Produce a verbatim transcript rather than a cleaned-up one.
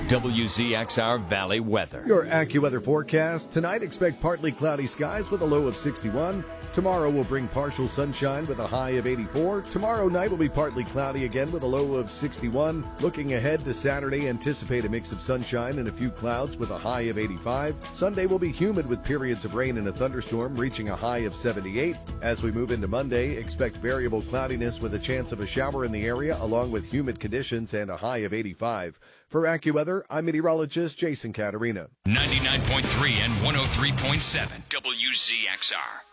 W Z X R Valley weather. Your AccuWeather forecast. Tonight, expect partly cloudy skies with a low of sixty-one. Tomorrow will bring partial sunshine with a high of eighty-four. Tomorrow night will be partly cloudy again with a low of sixty-one. Looking ahead to Saturday, anticipate a mix of sunshine and a few clouds with a high of eighty-five. Sunday will be humid with periods of rain and a thunderstorm reaching a high of seventy-eight. As we move into Monday, expect variable cloudiness with a chance of a shower in the area along with humid conditions and a high of eighty-five. For AccuWeather, I'm meteorologist Jason Caterina. ninety-nine point three and one oh three point seven W Z X R.